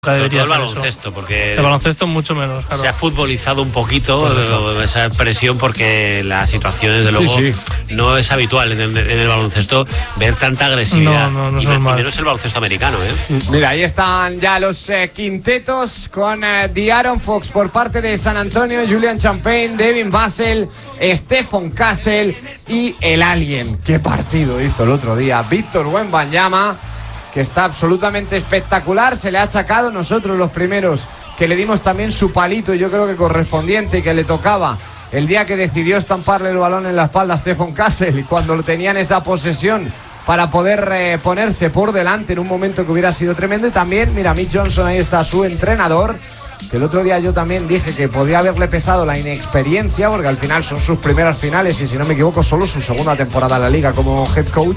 Debería el baloncesto, eso. Porque el baloncesto mucho menos, claro. Se ha futbolizado un poquito esa presión, porque la situación desde luego no es habitual en el baloncesto ver tanta agresividad. Menos el baloncesto americano, Mira, ahí están ya los quintetos con De'Aaron Fox por parte de San Antonio, Julian Champagne, Devin Vassell, Stephon Castle y el Alien. Qué partido hizo el otro día Victor Wembanyama, que está absolutamente espectacular. Se le ha achacado, nosotros los primeros que le dimos también su palito, yo creo que correspondiente, y que le tocaba el día que decidió estamparle el balón en la espalda a Stephon Castle, y cuando lo tenían esa posesión para poder ponerse por delante en un momento que hubiera sido tremendo. Y también, mira, Mitch Johnson, ahí está su entrenador, que el otro día yo también dije que podía haberle pesado la inexperiencia, porque al final son sus primeras finales y, si no me equivoco, solo su segunda temporada en la liga como head coach.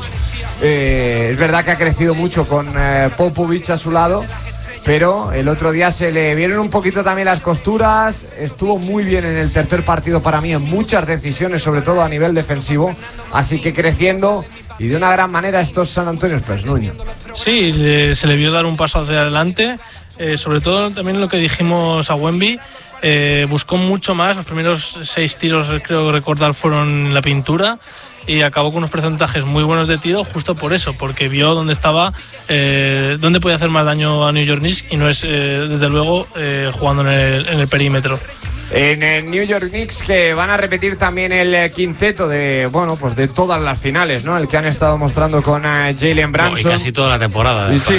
Es verdad que ha crecido mucho con Popovich a su lado, pero el otro día se le vieron un poquito también las costuras. Estuvo muy bien en el tercer partido para mí en muchas decisiones, sobre todo a nivel defensivo, así que creciendo y de una gran manera estos San Antonio Spurs, Nuño. Sí, se le vio dar un paso hacia adelante, sobre todo también lo que dijimos a Wemby. Buscó mucho más, los primeros 6 tiros creo recordar fueron en la pintura, y acabó con unos porcentajes muy buenos de tiro justo por eso, porque vio dónde estaba, dónde podía hacer más daño a New York Knicks, y no es desde luego jugando en el perímetro. En el New York Knicks, que van a repetir también el quinteto de, bueno, pues de todas las finales, ¿no? El que han estado mostrando con Jalen Brunson. Y casi toda la temporada. Sí.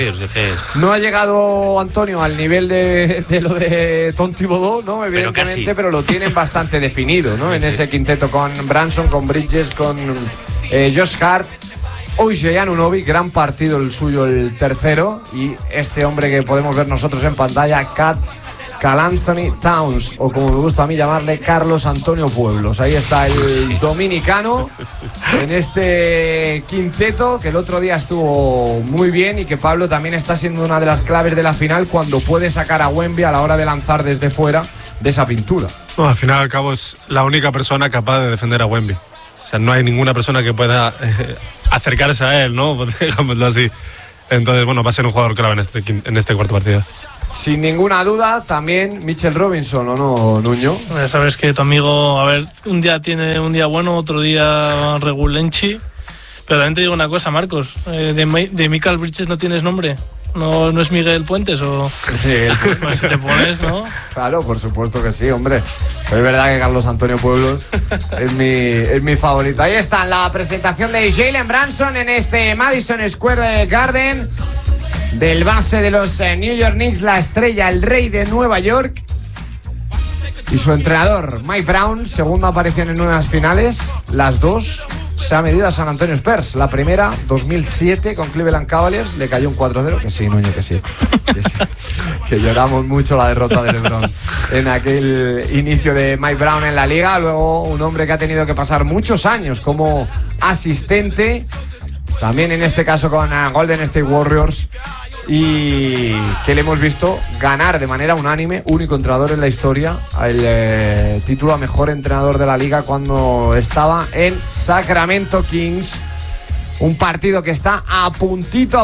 No ha llegado, Antonio, al nivel de lo de Tom Thibodeau, ¿no? Evidentemente, pero lo tienen bastante definido, ¿no? En ese quinteto con Brunson, con Bridges, con Josh Hart. Oje Anunoby, gran partido el suyo, el tercero. Y este hombre que podemos ver nosotros en pantalla, Karl Anthony Towns, o como me gusta a mí llamarle, Carlos Antonio Pueblos. Ahí está el dominicano en este quinteto, que el otro día estuvo muy bien, y que Pablo también está siendo una de las claves de la final, cuando puede sacar a Wemby a la hora de lanzar desde fuera de esa pintura. No, al final y al cabo es la única persona capaz de defender a Wemby. O sea, no hay ninguna persona que pueda acercarse a él, ¿no? Digámoslo así. Entonces, bueno, va a ser un jugador clave en este cuarto partido. Sin ninguna duda, también Mitchell Robinson, ¿o no, Nuño? Ya sabes que tu amigo, a ver, un día tiene un día bueno, otro día regulenchi. Pero también te digo una cosa, Marcos, de Michael Bridges no tienes nombre. ¿No es Miguel Puentes o...? Pues te pones, ¿no? Claro, por supuesto que sí, hombre. Pero es verdad que Carlos Antonio Pueblos es mi favorito. Ahí está la presentación de Jalen Brunson en este Madison Square Garden, del base de los New York Knicks, la estrella, el rey de Nueva York, y su entrenador Mike Brown. Segunda aparición en unas finales, las dos se ha medido a San Antonio Spurs. La primera, 2007, con Cleveland Cavaliers, le cayó un 4-0, que sí, Nuño, que sí. Que lloramos mucho la derrota de LeBron en aquel inicio de Mike Brown en la liga. Luego, un hombre que ha tenido que pasar muchos años como asistente, también en este caso con Golden State Warriors, y que le hemos visto ganar de manera unánime, único entrenador en la historia, el título a mejor entrenador de la liga cuando estaba en Sacramento Kings. Un partido que está a puntito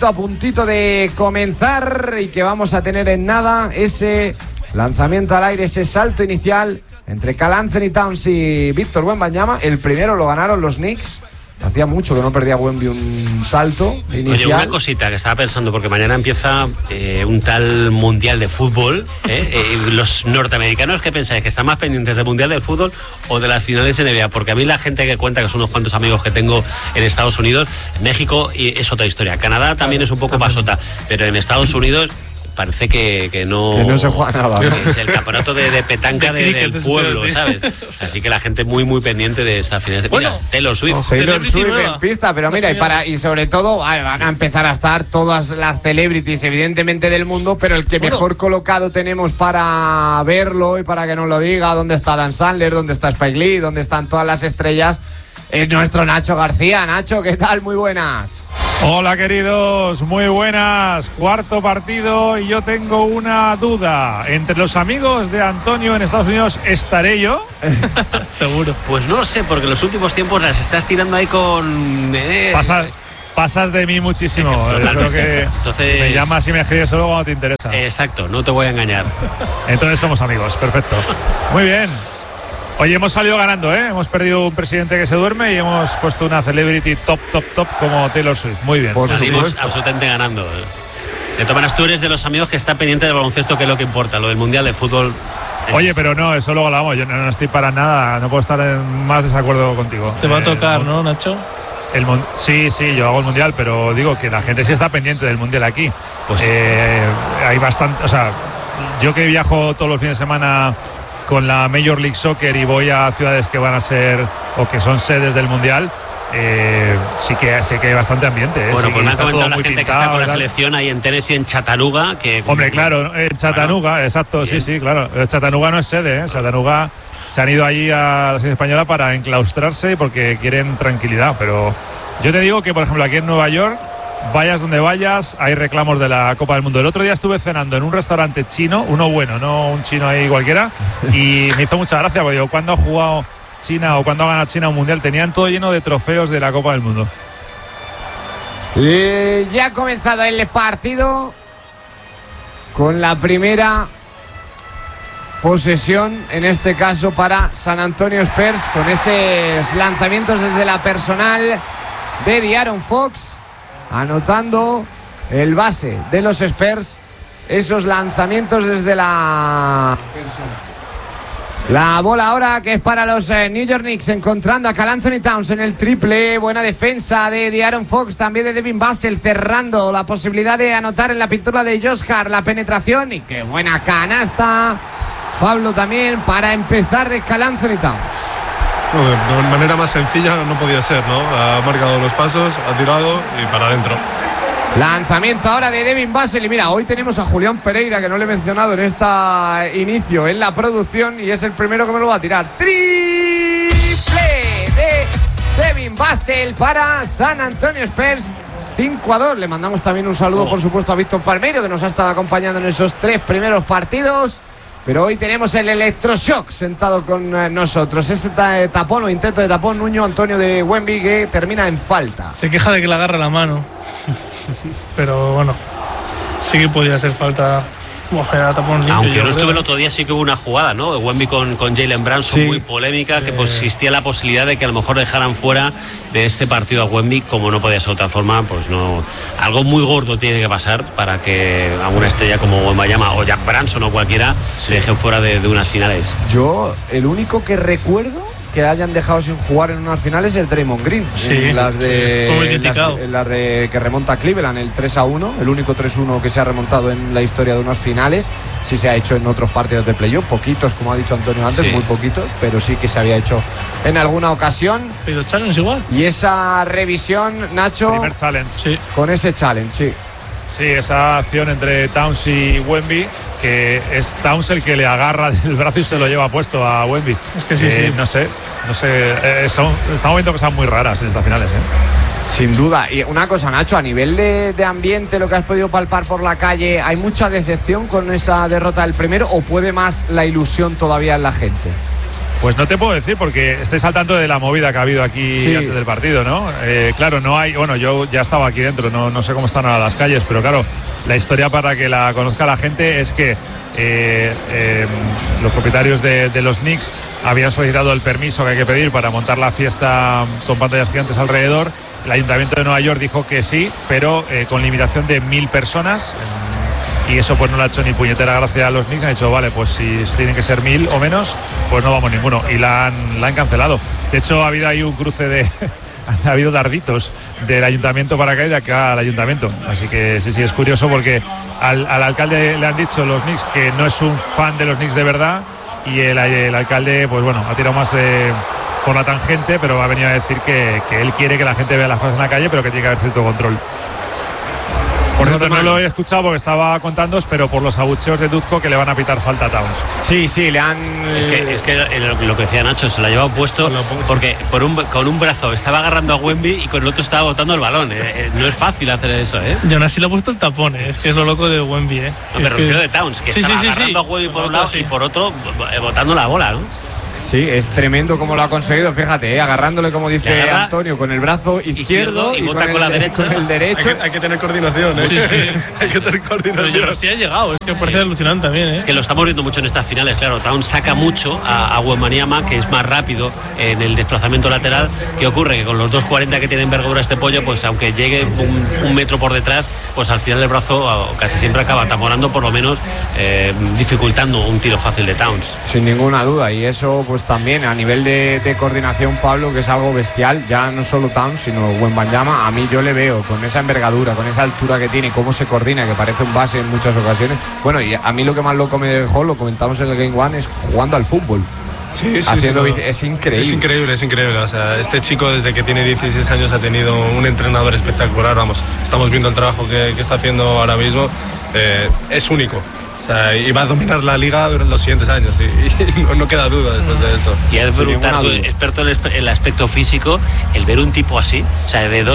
de comenzar, y que vamos a tener en nada ese lanzamiento al aire, ese salto inicial entre Karl Anthony Towns y Victor Wembanyama. El primero lo ganaron los Knicks. Hacía mucho que no perdía Wemby un salto inicial. Oye, una cosita que estaba pensando, porque mañana empieza un tal Mundial de Fútbol. Los norteamericanos, ¿qué pensáis? ¿Que están más pendientes del Mundial del Fútbol o de las finales de NBA? Porque a mí la gente que cuenta, que son unos cuantos amigos que tengo en Estados Unidos, México es otra historia. Canadá también es un poco pasota, pero en Estados Unidos parece que no se juega nada. Es el campeonato de petanca del pueblo, ¿sabes? Así que la gente muy pendiente de estas finales. Mira, Taylor Swift en pista, pero mira, y sobre todo van a empezar a estar todas las celebrities, evidentemente, del mundo, pero el que mejor colocado tenemos para verlo y para que nos lo diga, dónde está Dan Sandler, dónde está Spike Lee, dónde están todas las estrellas, es nuestro Nacho García. Nacho, ¿qué tal? Muy buenas. Hola, queridos, muy buenas. Cuarto partido, y yo tengo una duda. Entre los amigos de Antonio en Estados Unidos, ¿estaré yo? Seguro. Pues no lo sé, porque en los últimos tiempos las estás tirando ahí con... Pasas de mí muchísimo. Yo creo que entonces, me llamas y me escribes solo cuando te interesa. Exacto, no te voy a engañar. Entonces somos amigos, perfecto. Muy bien. Oye, hemos salido ganando, ¿eh? Hemos perdido un presidente que se duerme y hemos puesto una celebrity top como Taylor Swift. Muy bien. Salimos absolutamente ganando. De todas maneras, tú eres de los amigos que está pendiente del baloncesto, que es lo que importa, lo del Mundial de Fútbol. Oye, pero no, eso luego lo hablamos. Yo no estoy para nada, no puedo estar en más desacuerdo contigo. Te va a tocar, ¿no, Nacho? Sí, yo hago el Mundial, pero digo que la gente sí está pendiente del Mundial aquí. Pues hay bastante, o sea, yo que viajo todos los fines de semana con la Major League Soccer y voy a ciudades que van a ser o que son sedes del Mundial, sí que sé que hay bastante ambiente. Bueno, sí, pues me ha comentado la gente pintado, que está con la ¿verdad? selección ahí en Tennessee, en Chattanooga. Hombre, claro, en Chattanooga, bueno, exacto, bien. Sí, claro. Chattanooga no es sede, ¿eh? Chattanooga se han ido allí a la selección española para enclaustrarse porque quieren tranquilidad, pero yo te digo que, por ejemplo, aquí en Nueva York, vayas donde vayas, hay reclamos de la Copa del Mundo. El otro día estuve cenando en un restaurante chino, uno bueno, no un chino ahí cualquiera, y me hizo mucha gracia, porque digo, ¿cuándo ha jugado China o cuándo ha ganado China un mundial? Tenían todo lleno de trofeos de la Copa del Mundo. Ya ha comenzado el partido con la primera posesión, en este caso para San Antonio Spurs, con esos lanzamientos desde la personal de De'Aaron Fox, anotando el base de los Spurs, esos lanzamientos desde la bola ahora que es para los New York Knicks, encontrando a Karl Anthony Towns en el triple. Buena defensa de De'Aaron Fox, también de Devin Vassell, cerrando la posibilidad de anotar en la pintura de Josh Hart, la penetración, y qué buena canasta, Pablo, también para empezar de Karl Anthony Towns. No, de manera más sencilla no podía ser, ¿no? Ha marcado los pasos, ha tirado y para adentro. Lanzamiento ahora de Devin Vassell. Y mira, hoy tenemos a Julián Pereira, que no le he mencionado en este inicio en la producción, y es el primero que me lo va a tirar. Triple de Devin Vassell para San Antonio Spurs. 5-2. Le mandamos también un saludo, por supuesto, a Víctor Palmeiro, que nos ha estado acompañando en esos 3 primeros partidos. Pero hoy tenemos el electroshock sentado con nosotros. Ese tapón o intento de tapón, Nuño Antonio de Wemby, que termina en falta. Se queja de que le agarra la mano. Pero bueno, sí que podría ser falta. Tapón limpio, aunque no estuve el otro día, sí que hubo una jugada, ¿no? De Wemby con Jalen Brunson, sí, muy polémica, que pues existía la posibilidad de que a lo mejor dejaran fuera de este partido a Wemby, como no podía ser de otra forma, pues no. Algo muy gordo tiene que pasar para que alguna estrella como Wembayama o Jack Brunson o cualquiera se dejen fuera de unas finales. Yo, el único que recuerdo que hayan dejado sin jugar en unas finales es el Draymond Green. Sí, en las de, fue muy criticado. En las de que remonta a Cleveland, el 3-1, el único 3-1 que se ha remontado en la historia de unas finales. Sí se ha hecho en otros partidos de playoff, poquitos, como ha dicho Antonio antes, sí, muy poquitos, pero sí que se había hecho en alguna ocasión. Pero challenge igual. Y esa revisión, Nacho, primer challenge, sí, con ese challenge, sí. Sí, esa acción entre Towns y Wemby, que es Towns el que le agarra del brazo y se lo lleva puesto a Wemby. Es que sí. No sé, estamos viendo cosas muy raras en estas finales, Sin duda. Y una cosa, Nacho, a nivel de ambiente, lo que has podido palpar por la calle, ¿hay mucha decepción con esa derrota del primero o puede más la ilusión todavía en la gente? Pues no te puedo decir, porque estáis al tanto de la movida que ha habido aquí antes del partido, ¿no? Claro, no hay. Bueno, yo ya estaba aquí dentro, no sé cómo están ahora las calles, pero claro, la historia, para que la conozca la gente, es que los propietarios de los Knicks habían solicitado el permiso que hay que pedir para montar la fiesta con pantallas gigantes alrededor. El Ayuntamiento de Nueva York dijo que sí, pero con limitación de 1000 personas. Y eso pues no le ha hecho ni puñetera gracia a los Knicks. Han dicho, vale, pues si tienen que ser 1000 o menos, pues no vamos ninguno. Y la han cancelado. De hecho, ha habido ahí un cruce de... ha habido darditos del ayuntamiento para acá y de acá al ayuntamiento. Así que sí, es curioso, porque al alcalde le han dicho los Knicks que no es un fan de los Knicks de verdad. Y el alcalde, pues bueno, ha tirado más por la tangente, pero ha venido a decir que él quiere que la gente vea las cosas en la calle, pero que tiene que haber cierto control. Por cierto, no lo he escuchado porque estaba contándoos, pero por los abucheos de Duzco, que le van a pitar falta a Towns. Sí, le han... Es que lo que decía Nacho, se lo ha llevado puesto porque con un brazo estaba agarrando a Wemby y con el otro estaba botando el balón. No es fácil hacer eso, Y aún así le ha puesto el tapón, es que es lo loco de Wemby, No, me refiero de Towns, que estaba agarrando a Wemby por un lado y por otro botando la bola, ¿no? Sí, es tremendo como lo ha conseguido, fíjate, agarrándole, como dice Antonio, con el brazo izquierdo y bota con la derecha. Con el derecho. Hay que tener coordinación, ¿eh? Sí. Hay que tener coordinación. Pero sí ha llegado, es que parece alucinante también, ¿eh? Que lo estamos viendo mucho en estas finales, claro. Towns saca mucho a Wembanyama, que es más rápido en el desplazamiento lateral. ¿Qué ocurre? Que con los 2.40 que tiene envergadura este pollo, pues aunque llegue un metro por detrás, pues al final el brazo casi siempre acaba tamorando, por lo menos dificultando un tiro fácil de Towns. Sin ninguna duda, y eso pues también a nivel de coordinación, Pablo, que es algo bestial, ya no solo Towns, sino Wembanyama. A mí yo le veo con esa envergadura, con esa altura que tiene, cómo se coordina, que parece un base en muchas ocasiones. Bueno, y a mí lo que más loco me dejó, lo comentamos en el Game One, es jugando al fútbol. Sí, Es increíble. Es increíble. O sea, este chico desde que tiene 16 años ha tenido un entrenador espectacular. Vamos, estamos viendo el trabajo que está haciendo ahora mismo. Es único. O sea, y va a dominar la liga durante los siguientes años y no queda duda después de esto. Y es preguntar, experto en el aspecto físico, el ver un tipo así, o sea, de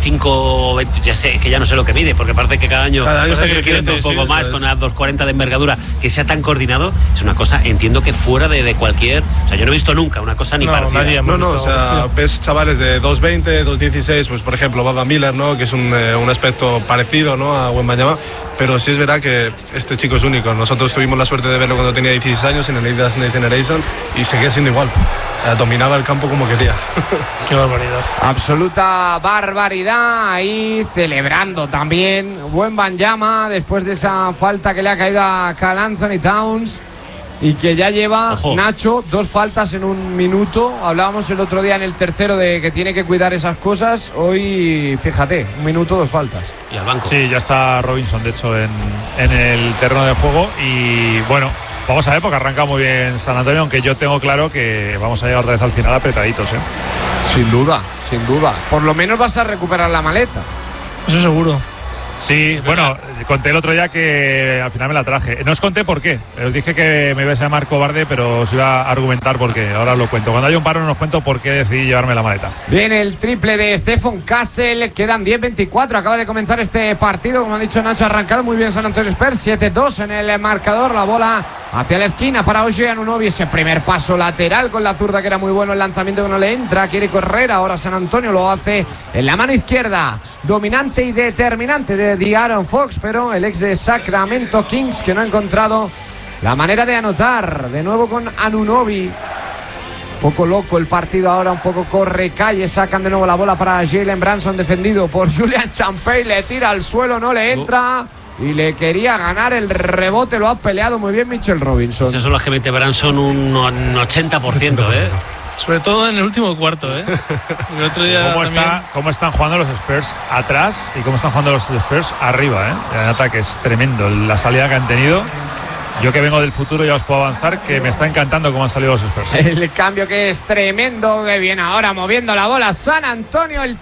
2.25, ya sé, que ya no sé lo que mide, porque parece que cada año está creciendo un poco más, con las 2.40 de envergadura, que sea tan coordinado, es una cosa, entiendo que fuera de cualquier, o sea, yo no he visto nunca una cosa ni parecida. O sea, ves chavales de 2.20, 2.16, pues por ejemplo Baba Miller, ¿no? Que es un aspecto parecido, ¿no? A Wembanyama. Pero sí es verdad que este chico es único. Nosotros tuvimos la suerte de verlo cuando tenía 16 años en el Adidas Next Generation y seguía siendo igual. Dominaba el campo como quería. Qué barbaridad. Absoluta barbaridad. Ahí celebrando también Wembanyama después de esa falta que le ha caído a Karl Anthony Towns. Y que ya lleva, ojo, Nacho, 2 faltas en un minuto. Hablábamos el otro día en el tercero de que tiene que cuidar esas cosas. Hoy, fíjate, 1 minuto, 2 faltas. Y al banco. Sí, ya está Robinson, de hecho, en el terreno de juego. Y bueno, vamos a ver, porque arranca muy bien San Antonio, aunque yo tengo claro que vamos a llegar otra vez al final apretaditos, ¿eh? Sin duda, sin duda. Por lo menos vas a recuperar la maleta. Eso seguro. Sí, bueno, conté el otro día que al final me la traje. No os conté por qué. Os dije que me iba a llamar cobarde, pero os iba a argumentar por qué. Ahora os lo cuento. Cuando haya un paro, no os cuento por qué decidí llevarme la maleta. Bien, el triple de Stephon Castle. Quedan 10-24. Acaba de comenzar este partido. Como ha dicho Nacho, ha arrancado muy bien San Antonio Spurs. 7-2 en el marcador. La bola hacia la esquina para OG Anunoby. Ese primer paso lateral con la zurda, que era muy bueno. El lanzamiento que no le entra. Quiere correr. Ahora San Antonio lo hace en la mano izquierda. Dominante y determinante de De'Aaron Fox, pero el ex de Sacramento Kings, que no ha encontrado la manera de anotar. De nuevo con Anunoby. Poco loco el partido ahora, un poco corre calle. Sacan de nuevo la bola para Jalen Brunson, defendido por Julian Champagne. Le tira al suelo, no le entra. Y le quería ganar el rebote. Lo ha peleado muy bien Mitchell Robinson. Esos son los que mete Brunson un 80%, ¿eh? Sobre todo en el último cuarto, ¿eh? El otro día ¿Cómo están jugando los Spurs atrás y cómo están jugando los Spurs arriba, ¿eh? El ataque es tremendo. La salida que han tenido. Yo, que vengo del futuro, ya os puedo avanzar que me está encantando cómo han salido los Spurs. El cambio que es tremendo, que viene ahora moviendo la bola San Antonio, el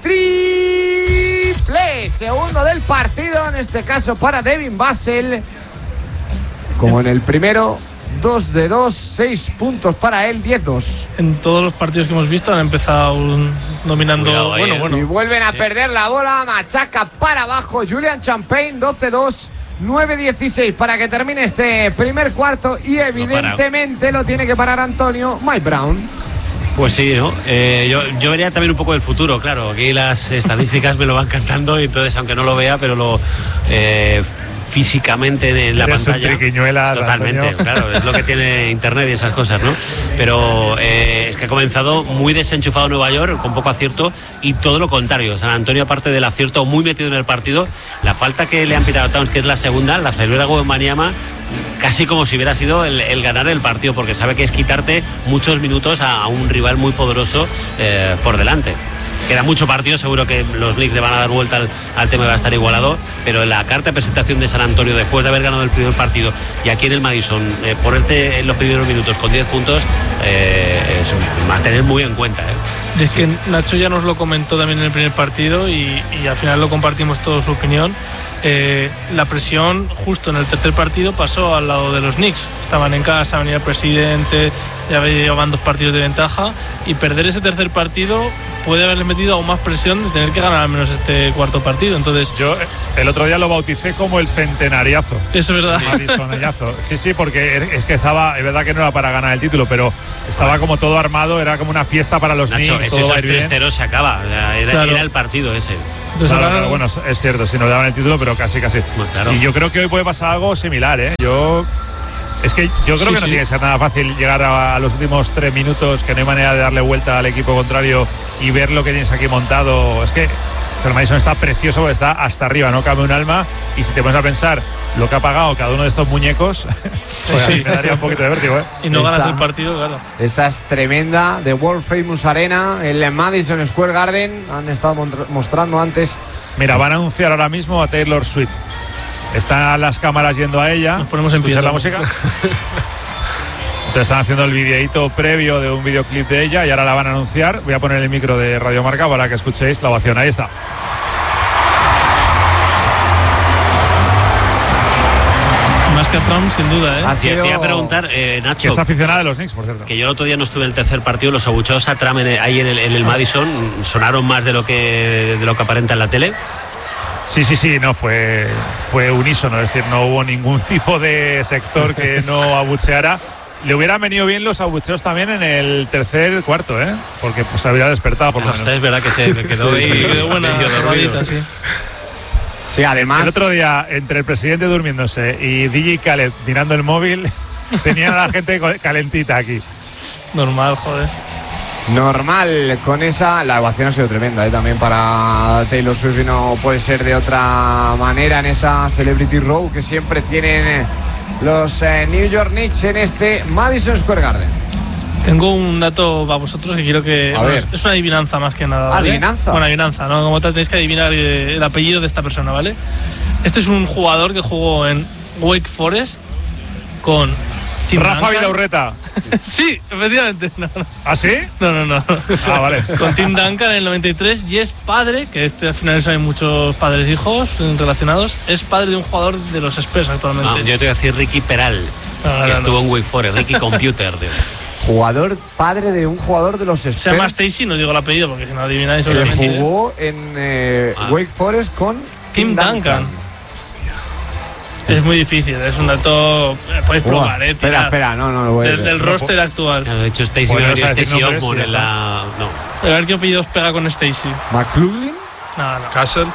triple segundo del partido, en este caso para Devin Vassell. Como en el primero, 2 de 2, 6 puntos para él, 10-2. En todos los partidos que hemos visto han empezado dominando. Bueno. Y vuelven a perder la bola, machaca para abajo Julian Champagne, 12-2. 9-16 para que termine este primer cuarto, y evidentemente lo tiene que parar Antonio Mike Brown. Pues sí, ¿no? Yo vería también un poco del futuro, claro. Aquí las estadísticas me lo van cantando, y entonces, aunque no lo vea, pero lo físicamente en la pantalla. Un triquiñuela, totalmente, Antonio. Claro, es lo que tiene internet y esas cosas, ¿no? Pero es que ha comenzado muy desenchufado Nueva York, con poco acierto, y todo lo contrario. San Antonio, aparte del acierto, muy metido en el partido. La falta que le han pitado a Towns, que es la segunda, la celebra Wembanyama casi como si hubiera sido el ganar el partido, porque sabe que es quitarte muchos minutos a un rival muy poderoso por delante. Queda mucho partido, seguro que los Knicks le van a dar vuelta al tema y va a estar igualado, pero en la carta de presentación de San Antonio, después de haber ganado el primer partido, y aquí en el Madison, ponerte en los primeros minutos con 10 puntos, es mantener muy en cuenta, ¿eh? Y es que Nacho ya nos lo comentó también en el primer partido y al final lo compartimos todos su opinión. La presión justo en el tercer partido pasó al lado de los Knicks. Estaban en casa, venía el presidente, ya llevaban 2 partidos de ventaja y perder ese tercer partido puede haberle metido aún más presión de tener que ganar al menos este cuarto partido. Entonces, yo el otro día lo bauticé como el centenariazo. Eso es verdad. Madisonazo. Sí, porque es que estaba, es verdad que no era para ganar el título, pero estaba como todo armado, era como una fiesta para los Nacho, Knicks, todo va a ir bien. 3-0 se acaba, era el partido ese. Entonces, claro, bueno, es cierto, si no le daban el título, pero casi. Bueno, claro. Y yo creo que hoy puede pasar algo similar, ¿eh? Yo creo que no tiene que ser nada fácil llegar a los últimos 3 minutos, que no hay manera de darle vuelta al equipo contrario y ver lo que tienes aquí montado. Es que el Madison está precioso porque está hasta arriba, no cabe un alma. Y si te pones a pensar lo que ha pagado cada uno de estos muñecos, pues me daría un poquito de vértigo, ¿eh? Y no ganas el partido, claro. Esa es tremenda, de World Famous Arena, el Madison Square Garden. Han estado mostrando antes. Mira, van a anunciar ahora mismo a Taylor Swift. Están las cámaras yendo a ella. Nos ponemos en pie. ¿Escuchas la música? Entonces están haciendo el videíto previo de un videoclip de ella y ahora la van a anunciar. Voy a poner el micro de Radio Marca para que escuchéis la ovación. Ahí está. Más que a Trump, sin duda, ¿eh? Te iba a preguntar, Nacho. Que es aficionada de los Knicks, por cierto. Que yo el otro día no estuve en el tercer partido. Los abucheos a Trump ahí en el Madison sonaron más de lo que aparenta en la tele. Sí, no, fue unísono, es decir, no hubo ningún tipo de sector que no abucheara. Le hubieran venido bien los abucheos también en el tercer cuarto, ¿eh? Porque pues se habría despertado por lo menos. Es verdad que se quedó quedó buena rodita, sí. Sí, además. El otro día, entre el presidente durmiéndose y DJ Khaled mirando el móvil, tenían a la gente calentita aquí. Normal, joder. Normal, con esa. La ovación ha sido tremenda, también para Taylor Swift, y no puede ser de otra manera en esa Celebrity Row que siempre tienen los New York Knicks en este Madison Square Garden. Tengo un dato para vosotros que quiero que... A ver. Es una adivinanza más que nada, ¿vale? ¿Adivinanza? Bueno, adivinanza, ¿no? Como tal, tenéis que adivinar el apellido de esta persona, ¿vale? Este es un jugador que jugó en Wake Forest con... Tim Rafa Duncan. Vidaurreta. Sí, efectivamente. No. ¿Ah, sí? No. Ah, vale. Con Tim Duncan en el 93 y es padre, que al final hay muchos padres e hijos relacionados, es padre de un jugador de los Spurs actualmente. No, yo te voy a decir Ricky Peral, que estuvo en Wake Forest, Ricky Computer. Jugador, padre de un jugador de los Spurs. Se llama Stacy, no digo el apellido porque si no adivináis Que obviamente. jugó en Wake Forest con Tim Duncan. Es muy difícil, es un dato. Puedes probar, Espera, no lo voy a ver. Del roster actual. De hecho, Stacy Bueno, me no dio sabes Stacy nombres, Osborne ya en la. No. A ver qué apellidos pega con Stacy. ¿McLaughlin? No. Castle.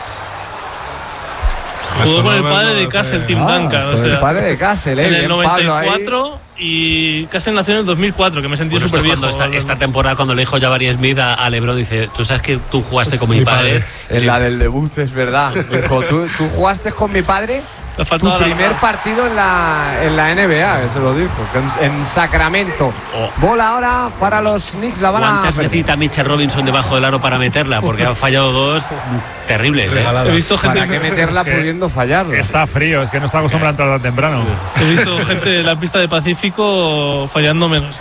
Jugó con el padre de Castle, Tim Duncan. Con el padre de Castle, en el bien, Pablo, 94 y Castle nació en el 2004, que me sentí súper viejo. Esta temporada, cuando le dijo Jabari Smith a LeBron, dice: tú sabes que tú jugaste con mi padre. En la del debut, es verdad. Dijo, ¿tú jugaste con mi padre tu primer partido en la NBA, eso lo dijo, en Sacramento. Bola ahora para los Knicks, la van a ¿Cuántas necesita Mitchell Robinson debajo del aro para meterla? Porque ha fallado 2 terribles. He visto gente para que meterla pudiendo fallarla. Está frío, es que no está acostumbrado a entrar tan temprano. He visto gente en la pista de Pacífico fallando menos,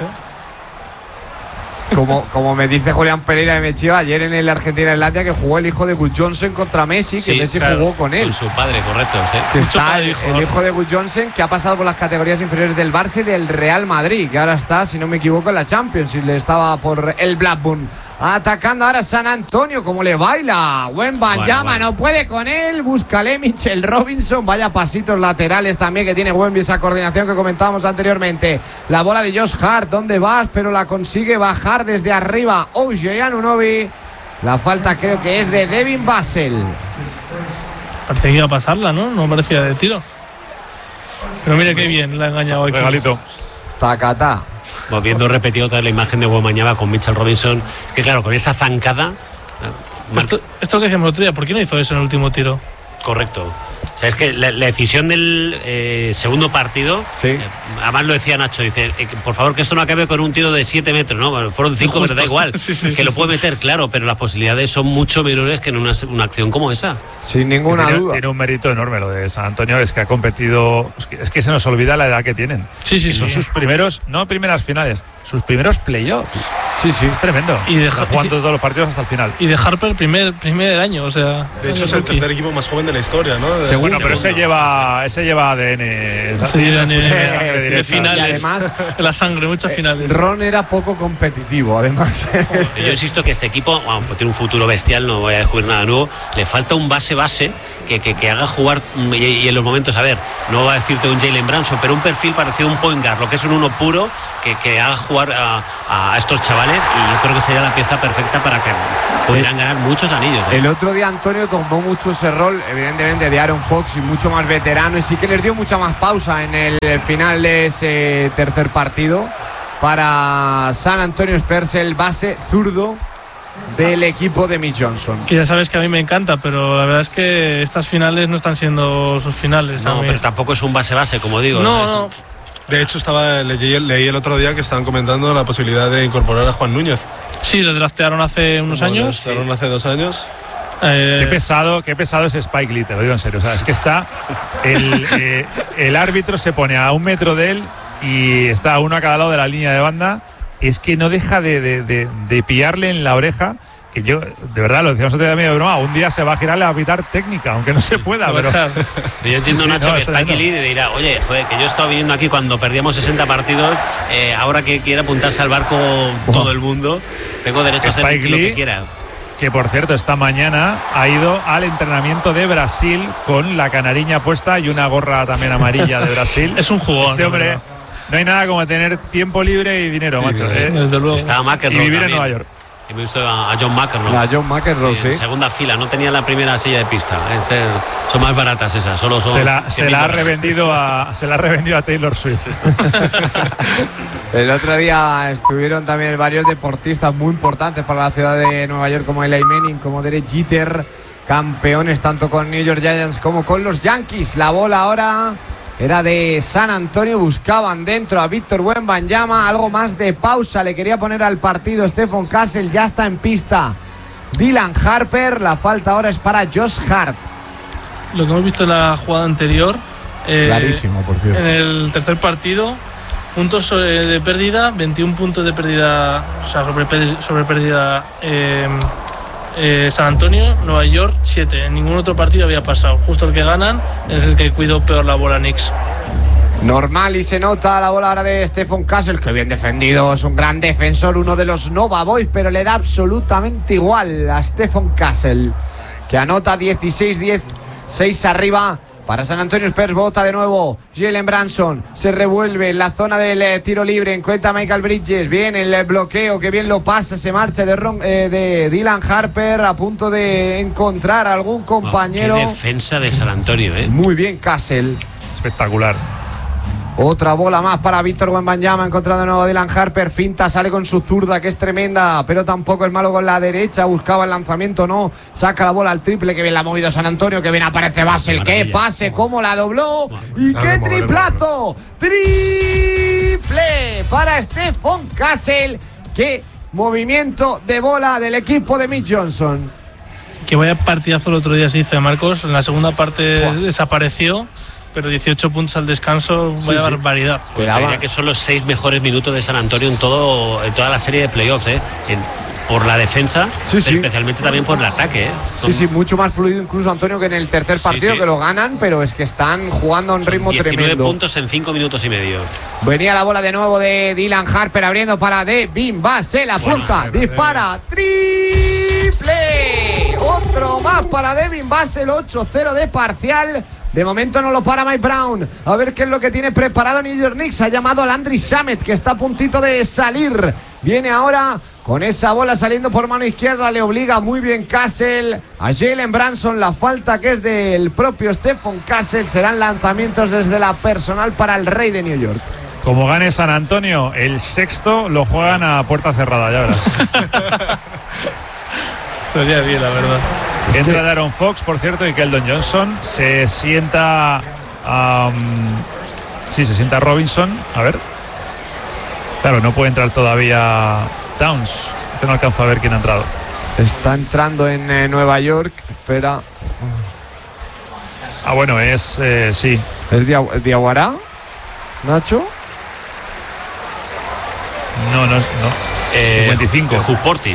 Como me dice Julián Pereira de Mechío ayer en el Argentina-Irlanda, que jugó el hijo de Wood Johnson contra Messi, que Messi jugó con él. Con su padre, correcto. Sí. Que está el hijo de Wood Johnson, que ha pasado por las categorías inferiores del Barça y del Real Madrid, que ahora está, si no me equivoco, en la Champions, y le estaba por el Blackburn. Atacando ahora San Antonio, como le baila Wembanyama, no puede con él, búscale Mitchell Robinson, vaya pasitos laterales también que tiene Wemby, esa coordinación que comentábamos anteriormente. La bola de Josh Hart, ¿dónde vas? Pero la consigue bajar desde arriba OJ Anunoby. La falta creo que es de Devin Vassell. Parecía que iba a pasarla, ¿no? No parecía de tiro. Pero mire qué bien, la ha engañado aquí. Regalito. Tacatá. Viendo repetido otra vez la imagen de Wembanyama con Mitchell Robinson, es que claro, con esa zancada. Esto es lo que decíamos el otro día, ¿por qué no hizo eso en el último tiro? Correcto. O sea, es que la decisión del segundo partido, sí. Además lo decía Nacho, dice, por favor que esto no acabe con un tiro de 7 metros, ¿no? Bueno, fueron 5, pero da igual, que lo puede meter, claro, pero las posibilidades son mucho menores que en una acción como esa. Sin ninguna duda. Tiene un mérito enorme lo de San Antonio, es que ha competido, es que se nos olvida la edad que tienen. Sí. Son sus primeros, no primeras finales, sus primeros playoffs. Sí, sí. Es tremendo. Y Está jugando todos los partidos hasta el final. Y de Harper primer año, o sea. De hecho, es el tercer equipo más joven de la historia, ¿no? Bueno, pero ese lleva ADN. De finales. Y además, la sangre, muchas finales. Ron era poco competitivo, además. Yo insisto que este equipo pues tiene un futuro bestial, no voy a descubrir nada nuevo. Le falta un base que haga jugar, y en los momentos, a ver, no voy a decirte un Jalen Branson, pero un perfil parecido a un point guard, lo que es un uno puro, que haga jugar a estos chavales, y yo creo que sería la pieza perfecta para que pudieran ganar muchos anillos. El otro día Antonio tomó mucho ese rol, evidentemente, de Aaron Fox y mucho más veterano, y sí que les dio mucha más pausa en el final de ese tercer partido para San Antonio Spurs, el base zurdo del equipo de Mitch Johnson. Que ya sabes que a mí me encanta, pero la verdad es que estas finales no están siendo sus finales. No, pero tampoco es un base, como digo. No. De hecho, leí el otro día que estaban comentando la posibilidad de incorporar a Juan Núñez. Sí, lo draftearon hace unos años. Hace 2 años. Qué pesado es Spike Lee, te lo digo en serio. O sea, es que está el árbitro se pone a 1 metro de él y está uno a cada lado de la línea de banda. Es que no deja de pillarle en la oreja, que yo, de verdad, lo decíamos otro día de broma, un día se va a girar, le va a pitar técnica, aunque no se pueda. Pero yo entiendo, Nacho, que Spike Lee dirá, oye, joder, que yo estaba viniendo aquí cuando perdíamos 60 partidos, ahora que quiere apuntarse al barco todo el mundo, tengo derecho a hacer lo que quiera. Que por cierto, esta mañana ha ido al entrenamiento de Brasil con la canariña puesta y una gorra también amarilla de Brasil. Es un jugón. Este hombre... No hay nada como tener tiempo libre y dinero, macho. Desde luego. Estaba McEnroe y vivir también en Nueva York. He visto a John McEnroe. A John McEnroe, sí. En segunda fila, no tenía la primera silla de pista. Son más baratas esas, solo son. Se la ha revendido a Taylor Swift. El otro día estuvieron también varios deportistas muy importantes para la ciudad de Nueva York, como Eli Manning, como Derek Jeter, campeones tanto con New York Giants como con los Yankees. La bola ahora era de San Antonio, buscaban dentro a Víctor Wembanyama, algo más de pausa le quería poner al partido Stephon Castle, ya está en pista Dylan Harper, la falta ahora es para Josh Hart. Lo que hemos visto en la jugada anterior, clarísimo, por cierto, en el tercer partido, puntos de pérdida, 21 puntos de pérdida, o sea, sobre pérdida San Antonio, Nueva York 7. En ningún otro partido había pasado. Justo el que ganan es el que cuidó peor la bola Knicks. Normal, y se nota la bola ahora de Stephon Castle, que bien defendido, es un gran defensor, uno de los Nova Boys, pero le da absolutamente igual a Stephon Castle, que anota 16-10, 6 arriba para San Antonio Spurs. Bota de nuevo Jalen Branson, se revuelve en la zona del tiro libre, encuentra Michael Bridges, bien el bloqueo, que bien lo pasa, se marcha de Dylan Harper, a punto de encontrar a algún compañero. Qué defensa de San Antonio, Muy bien Castle. Espectacular. Otra bola más para Víctor Wembanyama, encontrado de nuevo Dylan Harper, finta, sale con su zurda que es tremenda, pero tampoco es malo con la derecha, buscaba el lanzamiento, no, saca la bola al triple, que bien la ha movido San Antonio, que bien aparece Basel, qué pase, cómo la dobló, y qué triplazo, triple para Stephon Castle, qué movimiento de bola del equipo de Mitch Johnson. Que vaya partidazo el otro día se hizo de Marcos, en la segunda parte desapareció, pero 18 puntos al descanso, vaya barbaridad. Pues diría que son los 6 mejores minutos de San Antonio en toda la serie de playoffs, por la defensa, especialmente también por el ataque. Sí, mucho más fluido incluso, Antonio, que en el tercer partido, que lo ganan, pero es que están jugando a un ritmo 19 tremendo. puntos en 5 minutos y medio. Venía la bola de nuevo de Dylan Harper, abriendo para Devin Vassell, apunta, dispara, triple, otro más para Devin Vassell, 8-0 de parcial. De momento no lo para Mike Brown. A ver qué es lo que tiene preparado New York Knicks. Ha llamado a Landry Shamet, que está a puntito de salir. Viene ahora con esa bola saliendo por mano izquierda. Le obliga muy bien Castle a Jalen Branson. La falta que es del propio Stephon Castle. Serán lanzamientos desde la personal para el rey de New York. Como gane San Antonio, el sexto lo juegan a puerta cerrada, ya verás. Sería bien, la verdad. Entra Aaron Fox, por cierto, y Keldon Johnson. Se sienta se sienta Robinson. A ver. Claro, no puede entrar todavía Towns. Yo no alcanzo a ver quién ha entrado. Está entrando en Nueva York. Espera. Bueno, es sí. ¿Es Diawara? ¿Nacho? No. 55. Hugh Porty.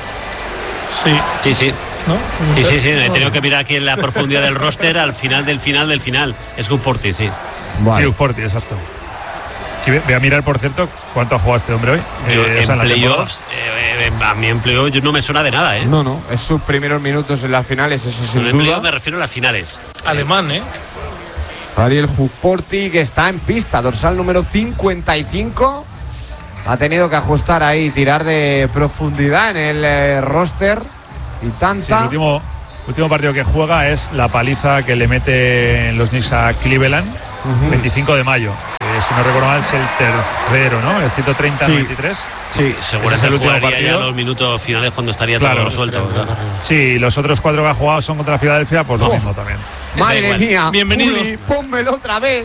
Sí. Sí. ¿No? Sí. He tenido que mirar aquí en la profundidad del roster al final del final. Es Hugh Porty, sí. Vale. Sí, Sporty, exacto. Voy a mirar, por cierto, cuánto ha jugado este hombre hoy. Yo, O sea, en la playoffs, a mí en playoffs no me suena de nada, ¿eh? No, es sus primeros minutos en las finales, eso sin En playoffs duda. me refiero a las finales. Alemán, Ariel Hugporti, que está en pista, dorsal número 55. Ha tenido que ajustar ahí, tirar de profundidad en el roster. Y Sí, tanta. el último partido que juega es la paliza que le mete los Knicks a Cleveland, 25 de mayo. Si no recuerdo mal, es el tercero, ¿no? El 130-93. Sí, Seguro es que el último jugaría ya partido. los minutos finales cuando estaría Claro, todo resuelto. Sí, los otros 4 que ha jugado son contra Filadelfia, pues lo Oh. mismo también. Da Madre igual. mía. Bienvenido. Juli, pónmelo otra vez.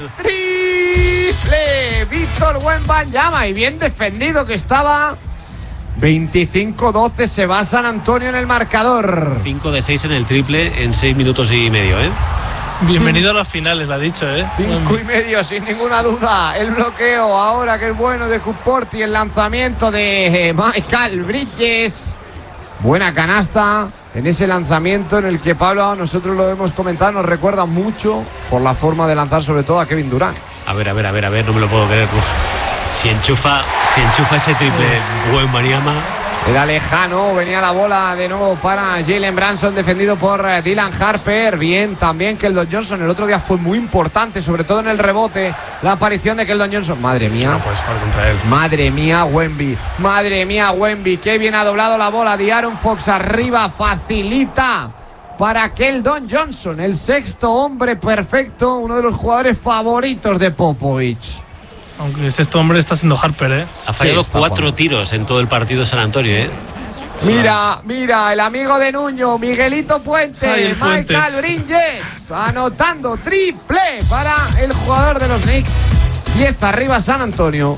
Triple. Víctor Wembanyama. Y bien defendido que estaba. 25-12 se va San Antonio en el marcador. 5 de 6 en el triple en 6 minutos y medio, ¿eh? Bienvenido a las finales, lo ha dicho, 5,5 sin ninguna duda. El bloqueo ahora que es bueno de Hugporti. El lanzamiento de Michael Bridges. Buena canasta en ese lanzamiento en el que Pablo, nosotros lo hemos comentado, nos recuerda mucho por la forma de lanzar, sobre todo a Kevin Durant. A ver, no me lo puedo creer. Si enchufa ese triple Wembanyama. Era lejano, venía la bola de nuevo para Jalen Brunson, defendido por Dylan Harper. Bien, también Keldon Johnson. El otro día fue muy importante, sobre todo en el rebote, la aparición de Keldon Johnson. Madre mía. No puedes jugar contra él. Madre mía, Wemby. Madre mía, Wemby. Qué bien ha doblado la bola. De'Aaron Fox arriba, facilita para Keldon Johnson, el sexto hombre perfecto, uno de los jugadores favoritos de Popovich. Aunque este hombre está siendo Harper, Ha fallado está 4 jugando. tiros en todo el partido de San Antonio, ¿eh? Mira, el amigo de Nuño, Miguelito Puente, Ay, el Puentes. Michael Bridges, anotando triple para el jugador de los Knicks. 10 arriba San Antonio.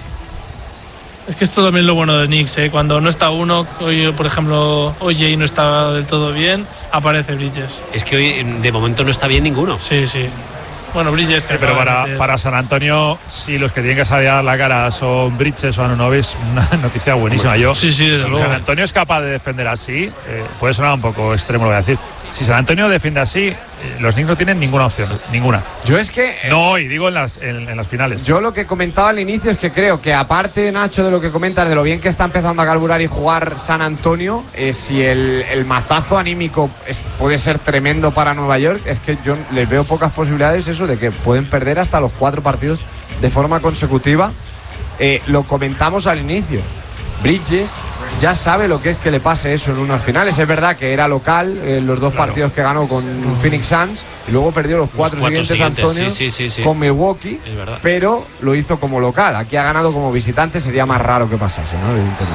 Es que esto también es lo bueno de Knicks, Cuando no está uno, hoy, por ejemplo, OJ no está del todo bien, aparece Bridges. Es que hoy de momento no está bien ninguno. Sí. Bueno, Bridges. Sí, pero para San Antonio, sí, los que tienen que salir a dar la cara son Bridges o Anunoby. Una noticia buenísima. Yo, Sí, desde si luego. San Antonio es capaz de defender así, puede sonar un poco extremo, lo voy a decir. Si San Antonio defiende así, los Knicks no tienen ninguna opción, ninguna. Yo es que No hoy, digo en las finales. yo lo que comentaba al inicio es que creo que, aparte, Nacho, de lo que comentas, de lo bien que está empezando a carburar y jugar San Antonio, si el mazazo anímico puede ser tremendo para Nueva York, es que yo les veo pocas posibilidades eso de que pueden perder hasta los 4 partidos de forma consecutiva. Lo comentamos al inicio. Bridges ya sabe lo que es que le pase eso en unas finales. Es verdad que era local los 2 partidos que ganó con Phoenix Suns y luego perdió los 4 siguientes, Antonio, sí. con Milwaukee, Es verdad. pero lo hizo como local. Aquí ha ganado como visitante, sería más raro que pasase, ¿no?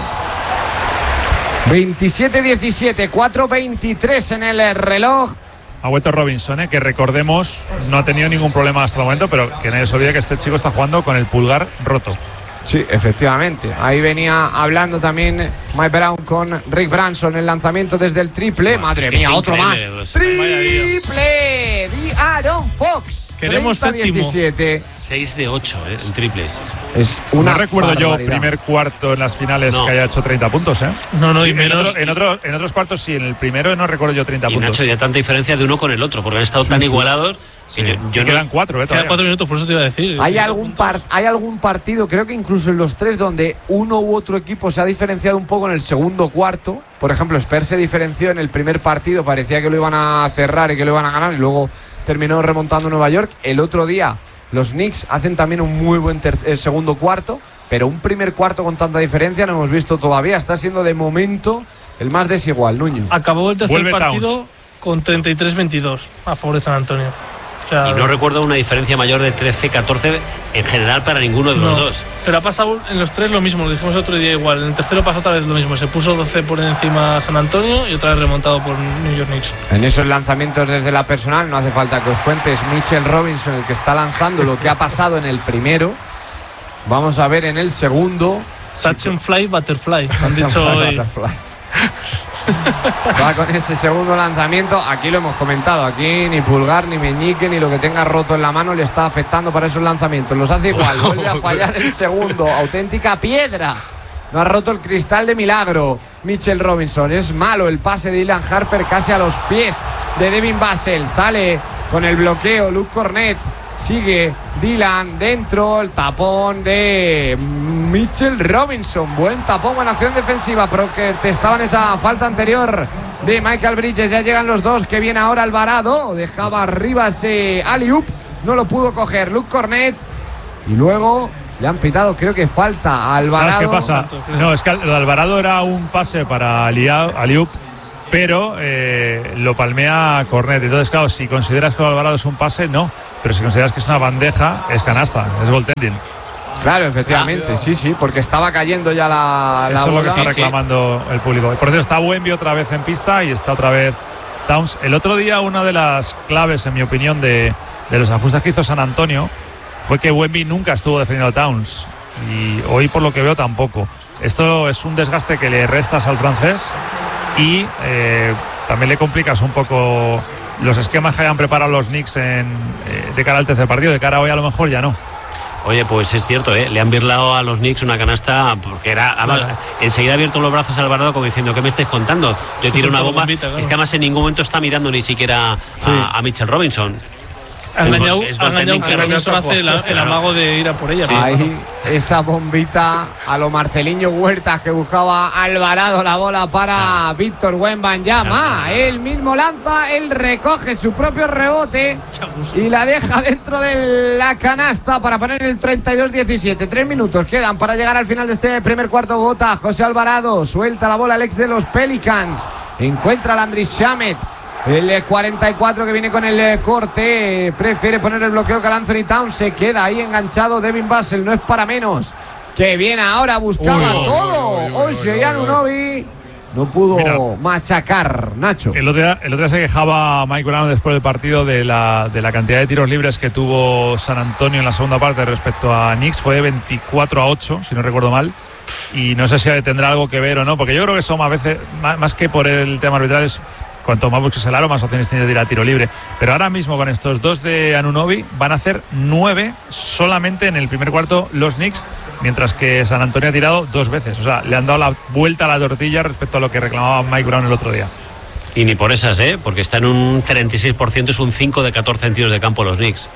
Evidentemente. 27-17, 4-23 en el reloj. Ha vuelto Robinson, que recordemos, no ha tenido ningún problema hasta el momento, pero que nadie se olvide que este chico está jugando con el pulgar roto. Sí, efectivamente. Ahí venía hablando también Mike Brown con Rick Brunson, el lanzamiento desde el triple. Madre es que mía, es otro más. increíble, Triple de Aaron Fox. Queremos 30-17. 6 de 8 en triples. Es una No recuerdo yo barbaridad. primer cuarto en las finales No. que haya hecho 30 puntos, ¿eh? No, y En menos. otros cuartos sí, en el primero no recuerdo yo 30 Y puntos. Nacho, ya tanta diferencia de uno con el otro, porque han estado tan igualados. Sí. que Y yo no- quedan 4, Queda 4 minutos, por eso te iba a decir. ¿Hay Sí, algún partido, creo que incluso en los 3, donde uno u otro equipo se ha diferenciado un poco en el segundo cuarto? Por ejemplo, Spurs se diferenció en el primer partido, parecía que lo iban a cerrar y que lo iban a ganar, y luego terminó remontando Nueva York. El otro día los Knicks hacen también un muy buen segundo cuarto, pero un primer cuarto con tanta diferencia no hemos visto todavía. Está siendo de momento el más desigual, Nuño. Acabó el tercer Vuelve partido Towns. con 33-22 a favor de San Antonio. O sea, Y no recuerdo una diferencia mayor de 13-14 en general para ninguno de los no. dos. Pero ha pasado en los 3 lo mismo, lo dijimos el otro día igual. En el tercero pasó otra vez lo mismo. Se puso 12 por encima San Antonio y otra vez remontado por New York Knicks. En esos lanzamientos desde la personal no hace falta que os cuentes. Mitchell Robinson, el que está lanzando lo que ha pasado en el primero. Vamos a ver en el segundo. Touch and fly, butterfly. Han dicho hoy. Va con ese segundo lanzamiento. Aquí lo hemos comentado. Aquí ni pulgar, ni meñique, ni lo que tenga roto en la mano le está afectando para esos lanzamientos. Los hace igual. Vuelve a fallar el segundo. Auténtica piedra no ha roto el cristal de milagro Mitchell Robinson. Es malo el pase de Dylan Harper casi a los pies de Devin Vassell. Sale con el bloqueo Luke Cornet. Sigue Dylan dentro, el tapón de Mitchell Robinson. Buen tapón, buena acción defensiva, pero que testaban esa falta anterior de Michael Bridges. Ya llegan los dos, que viene ahora Alvarado. Dejaba arriba ese alley-oop, no lo pudo coger Luke Cornet. Y luego le han pitado, creo que falta a Alvarado. ¿Sabes qué pasa? No, es que lo de Alvarado era un pase para alley-oop, pero lo palmea Cornet. Entonces, claro, si consideras que Alvarado es un pase, no. Pero si consideras que es una bandeja, es canasta, es goaltending. Claro, efectivamente, sí, porque estaba cayendo ya la Eso bola. es lo que está reclamando el público. Por eso está Wemby otra vez en pista y está otra vez Towns. El otro día, una de las claves, en mi opinión, de los ajustes que hizo San Antonio fue que Wemby nunca estuvo defendiendo a Towns. Y hoy, por lo que veo, tampoco. Esto es un desgaste que le restas al francés y también le complicas un poco los esquemas que hayan preparado los Knicks de cara al tercer partido. De cara a hoy a lo mejor ya no. Oye, pues es cierto, le han birlado a los Knicks una canasta porque enseguida ha abierto los brazos a Alvarado como diciendo, ¿qué me estáis contando? Yo tiro una bomba. Claro. Es que además en ningún momento está mirando ni siquiera a Mitchell Robinson. Ha engañado que Robinson hace el amago de ir a por ella. Ahí, esa bombita a lo Marceliño Huertas, que buscaba Alvarado la bola para Víctor Wembanyama. Él mismo lanza, él recoge su propio rebote y la deja dentro de la canasta para poner el 32-17. 3 minutos quedan para llegar al final de este primer cuarto. Bota José Alvarado, suelta la bola el ex de los Pelicans, encuentra a Landry Shamet. El 44 que viene con el corte, prefiere poner el bloqueo que Anthony Towns. Se queda ahí enganchado Devin Vassell, no es para menos. Que viene ahora, buscaba todo. Oye, Anunoby no pudo machacar, Nacho. El otro día se quejaba Mike Brown después del partido de la cantidad de tiros libres que tuvo San Antonio en la segunda parte respecto a Knicks. Fue de 24-8, si no recuerdo mal. Y no sé si tendrá algo que ver o no, porque yo creo que eso a veces, más que por el tema arbitral, es cuanto más busques el aro, más opciones tienes de ir a tiro libre. Pero ahora mismo con estos dos de Anunoby van a hacer 9 solamente en el primer cuarto los Knicks, mientras que San Antonio ha tirado 2 veces. O sea, le han dado la vuelta a la tortilla respecto a lo que reclamaba Mike Brown el otro día. Y ni por esas, porque está en un 36%, es un 5 de 14 en tiros de campo los Knicks.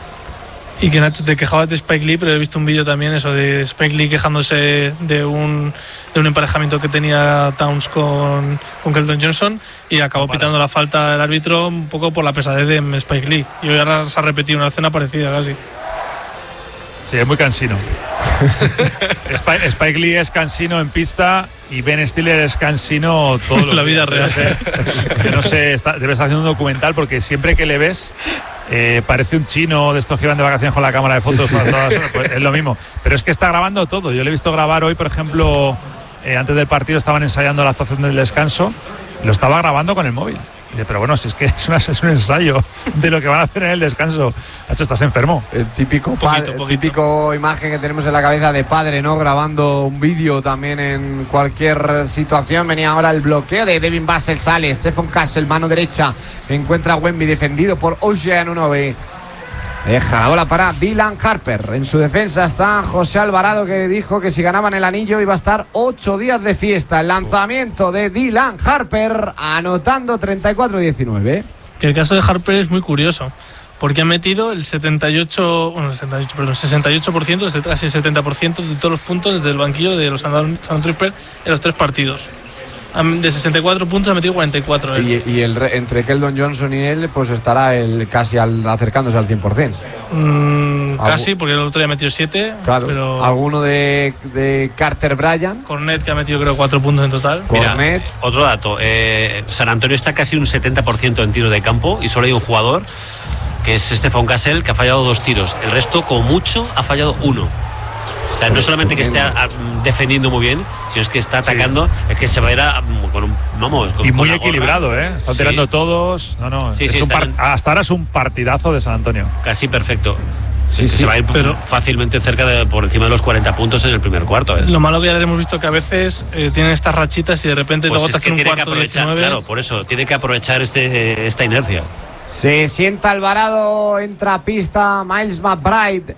Y que, Nacho, te quejabas de Spike Lee, pero he visto un vídeo también eso de Spike Lee quejándose de un emparejamiento que tenía Towns con Keldon Johnson, y acabó pitando la falta el árbitro un poco por la pesadez de Spike Lee. Y hoy ahora se ha repetido una escena parecida casi. Sí, es muy cansino. Spike Lee es cansino en pista y Ben Stiller es cansino todo la vida real. Que no sé, debe estar haciendo un documental, porque siempre que le ves parece un chino de estos que van de vacaciones con la cámara de fotos. Sí. Pues es lo mismo, pero es que está grabando todo. Yo le he visto grabar hoy, por ejemplo, antes del partido estaban ensayando la actuación del descanso, lo estaba grabando con el móvil. Pero bueno, si es que es un ensayo de lo que van a hacer en el descanso. Hacho, estás enfermo. El típico imagen que tenemos en la cabeza de padre, ¿no? Grabando un vídeo también en cualquier situación. Venía ahora el bloqueo de Devin Vassell, sale Stephen Castle, mano derecha, encuentra a Wemby, defendido por Oje Anunoby. Deja la bola para Dylan Harper. En su defensa está José Alvarado, que dijo que si ganaban el anillo iba a estar 8 días de fiesta. El lanzamiento de Dylan Harper, anotando 34-19. Que el caso de Harper es muy curioso, porque ha metido el 68%, casi el 70% de todos los puntos desde el banquillo de los San Antonio Spurs en los 3 partidos. De 64 puntos ha metido 44. Y entre Keldon Johnson y él, pues estará casi acercándose al 100%. Casi, porque el otro día ha metido 7. Claro, pero alguno de Carter Bryant. Cornet, que ha metido creo 4 puntos en total. Mira, otro dato, San Antonio está casi un 70% en tiro de campo y solo hay un jugador, que es Stephen Castle, que ha fallado 2 tiros. El resto, como mucho, ha fallado 1. O sea, no solamente que esté defendiendo muy bien, sino es que está atacando, es que se va a ir y muy equilibrado, están tirando todos. Hasta ahora es un partidazo de San Antonio. Casi perfecto. Se va a ir fácilmente por encima de los 40 puntos en el primer cuarto. Lo malo que ya hemos visto que a veces tienen estas rachitas y de repente pues luego te hacen un cuarto 19. Claro, por eso tiene que aprovechar esta inercia. Se sienta Alvarado, entra a pista Miles McBride.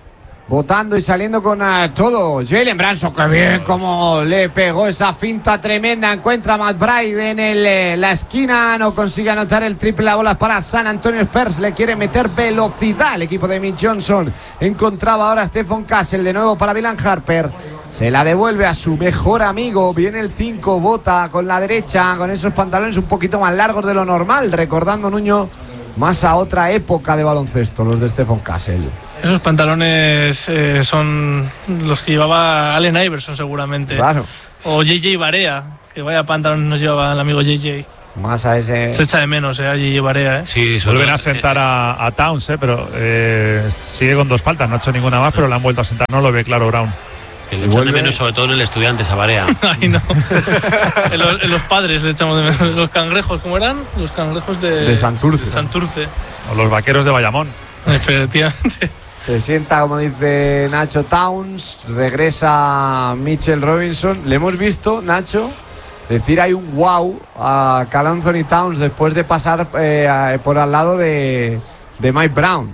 votando y saliendo con todo. Jalen Brunson, que bien como le pegó esa finta tremenda. Encuentra a McBride en la esquina, no consigue anotar el triple. La bola para San Antonio Spurs, le quiere meter velocidad el equipo de Mitch Johnson. Encontraba ahora a Stephon Castle, de nuevo para Dylan Harper. Se la devuelve a su mejor amigo. Viene el 5, bota con la derecha, con esos pantalones un poquito más largos de lo normal, recordando, Nuño, más a otra época de baloncesto, los de Stephon Castle. Esos pantalones son los que llevaba Allen Iverson seguramente. Claro. O JJ Barea, que vaya pantalones nos llevaba el amigo JJ. Más a ese... Se echa de menos, a JJ Barea. Sí, vuelven a sentar a Towns, pero sigue con 2 faltas, no ha hecho ninguna más, pero le han vuelto a sentar, no lo ve claro Brown. Que le echan de menos, sobre todo en el Estudiantes, a Barea. Ay, no. en los padres le echamos de menos. Los cangrejos, ¿cómo eran? Los cangrejos de Santurce. De Santurce. O los vaqueros de Bayamón. Efectivamente. Se sienta, como dice Nacho, Towns. Regresa Mitchell Robinson. Le hemos visto, Nacho, decir hay un wow a Karl Anthony Towns después de pasar por al lado de Mike Brown.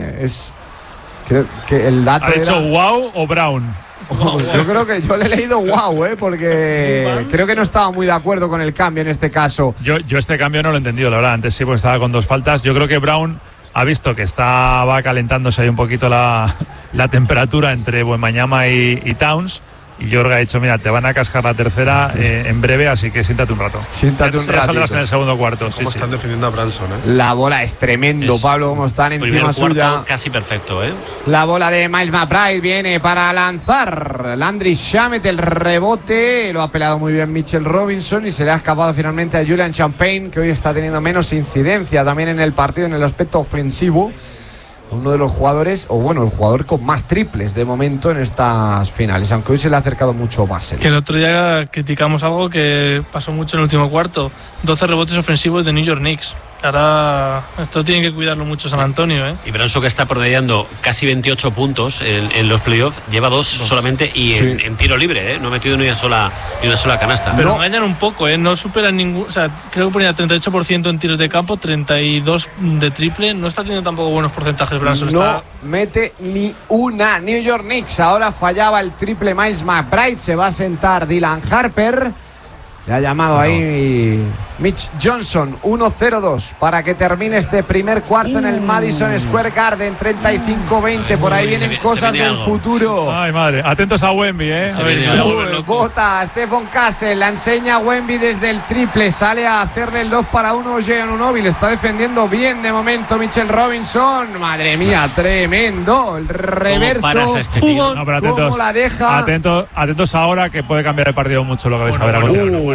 Creo que el dato ¿Ha dicho era... wow o Brown? Yo creo que yo le he leído wow, porque creo que no estaba muy de acuerdo con el cambio en este caso. Yo este cambio no lo he entendido, la verdad. Antes sí, porque estaba con 2 faltas. Yo creo que Brown ha visto que va calentándose ahí un poquito la temperatura entre Wembanyama y Towns. Y Jorge ha dicho, mira, te van a cascar la tercera en breve, así que siéntate un rato. Siéntate un rato. Saldrás en el segundo cuarto. ¿Cómo están defendiendo a Brunson, La bola es tremendo, Pablo, como están encima suya. Casi perfecto, La bola de Miles McBride viene para lanzar. Landry Shamet, el rebote. Lo ha pelado muy bien Mitchell Robinson y se le ha escapado finalmente a Julian Champagne, que hoy está teniendo menos incidencia también en el partido, en el aspecto ofensivo. Uno de los jugadores, o bueno, el jugador con más triples de momento en estas finales, aunque hoy se le ha acercado mucho Basel. Que el otro día criticamos algo que pasó mucho en el último cuarto: 12 rebotes ofensivos de New York Knicks. Ahora esto tiene que cuidarlo mucho San Antonio, Y Brunson, que está promediando casi 28 puntos en los playoffs, lleva 2 solamente y en tiro libre, no ha metido ni una sola canasta. Pero engañan un poco, no superan ningún, o sea, creo que ponía 38% en tiros de campo, 32 de triple. No está teniendo tampoco buenos porcentajes Brunson. No mete ni una. New York Knicks ahora fallaba el triple Miles McBride. Se va a sentar Dylan Harper. Le ha llamado ahí Mitch Johnson. 1-0-2 para que termine este primer cuarto en el Madison Square Garden. 35-20. Por ahí vienen cosas del futuro. Ay, madre. Atentos a Wemby, Bota Stephon Castle. La enseña a Wemby desde el triple. Sale a hacerle el 2-1. Jean Unobi. Está defendiendo bien de momento Mitchell Robinson. Madre mía, tremendo. El reverso. No, pero atentos, ¿Cómo la deja? Atentos ahora, que puede cambiar el partido mucho lo que vais a ver a continuación.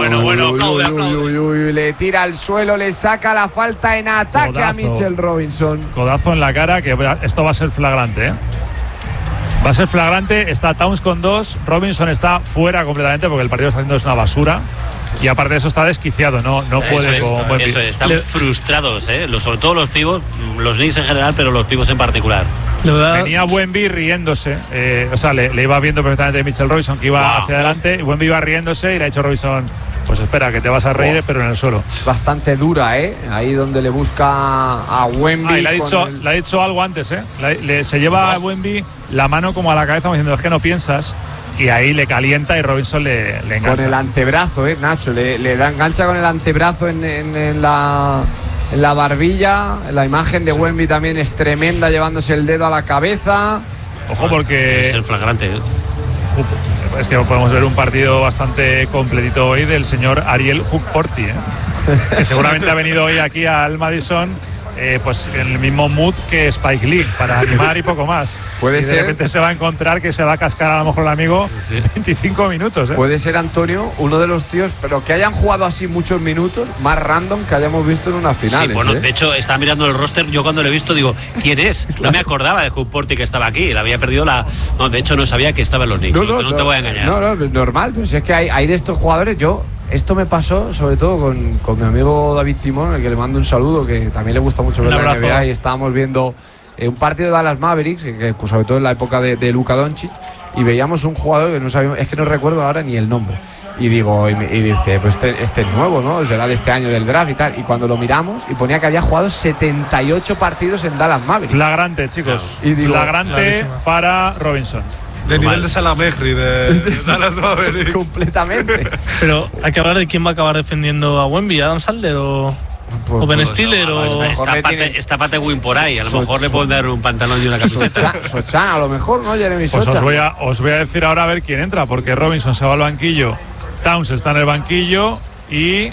Aplaude. Le tira al suelo, le saca la falta en ataque. Codazo a Mitchell Robinson. Codazo en la cara, que esto va a ser flagrante, Va a ser flagrante. Está Towns con 2, Robinson está fuera completamente porque el partido está haciendo una basura. Y aparte de eso está desquiciado, no puede con buen eso es, están frustrados, sobre todo los pivos, los Knicks en general, pero los pivos en particular. Venía Wemby riéndose, le iba viendo perfectamente Mitchell Robinson que iba hacia adelante, y Wemby iba riéndose y le ha dicho Robinson, pues espera, que te vas a reír, pero en el suelo. Bastante dura, ahí donde le busca a Wemby. Le ha dicho algo antes, se lleva a Wemby la mano como a la cabeza, como diciendo, es que no piensas. Y ahí le calienta y Robinson le engancha. Con el antebrazo, Nacho. Le da engancha con el antebrazo en la barbilla. La imagen de Wemby también es tremenda, llevándose el dedo a la cabeza. Ojo, porque es el flagrante. Es que podemos ver un partido bastante completito hoy del señor Ariel Hukporti, que seguramente ha venido hoy aquí al Madison. Pues en el mismo mood que Spike Lee, para animar y poco más. Puede ser. De repente se va a encontrar que se va a cascar a lo mejor el amigo 25 minutos. Puede ser, Antonio, uno de los tíos, pero que hayan jugado así muchos minutos, más random que hayamos visto en unas finales. Sí, bueno, de hecho, estaba mirando el roster, yo cuando lo he visto digo, ¿quién es? No me acordaba de Hukporti que estaba aquí, le había perdido No, de hecho no sabía que estaba en los Knicks, no te voy a engañar. No, normal, pero si es que hay de estos jugadores, esto me pasó sobre todo con mi amigo David Timón, al que le mando un saludo, que también le gusta mucho ver la NBA, y estábamos viendo un partido de Dallas Mavericks, que sobre todo en la época de Luka Doncic, y veíamos un jugador que no sabíamos, es que no recuerdo ahora ni el nombre. Y digo, y dice, pues este es nuevo, ¿no? Será de este año del draft y tal. Y cuando lo miramos, y ponía que había jugado 78 partidos en Dallas Mavericks. Flagrante, chicos. Y digo, flagrante clarísimo. para Robinson. De nivel de Salamejri, de Dallas Mavericks. Completamente. Pero hay que hablar de quién va a acabar defendiendo a Wemby, Adam Sandler o Ben Stiller o... Está Patewin por ahí. A lo mejor le pueden dar un pantalón y una camiseta. Sochan, a lo mejor, ¿no? Jeremy Pues Sochan. os voy a decir ahora a ver quién entra, porque Robinson se va al banquillo, Towns está en el banquillo y...